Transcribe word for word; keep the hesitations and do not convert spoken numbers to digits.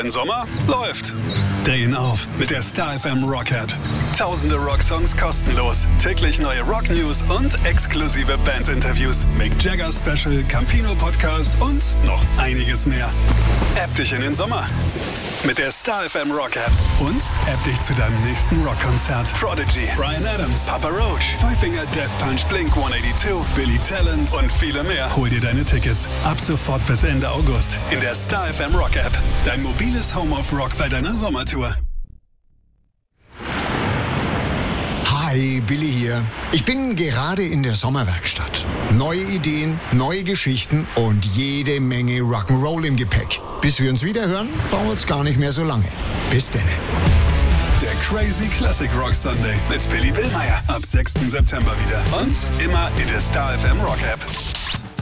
Dein Sommer läuft. Drehen auf mit der Star F M Rock App. Tausende Rocksongs kostenlos, täglich neue Rock-News und exklusive Band-Interviews, Mick Jagger Special, Campino Podcast und noch einiges mehr. App dich in den Sommer mit der Star F M Rock App und App dich zu deinem nächsten Rockkonzert. Prodigy, Bryan Adams, Papa Roach, Five Finger Death Punch, Blink hundertzweiundachtzig, Billy Talent und viele mehr. Hol dir deine Tickets ab sofort bis Ende August in der Star F M Rock App. Dein mobiles Home of Rock bei deiner Sommertour. Hi, Billy hier. Ich bin gerade in der Sommerwerkstatt. Neue Ideen, neue Geschichten und jede Menge Rock'n'Roll im Gepäck. Bis wir uns wieder hören, dauert's gar nicht mehr so lange. Bis denne. Der Crazy Classic Rock Sunday mit Billy Billmeyer ab sechsten September wieder. Und immer in der Star F M Rock App.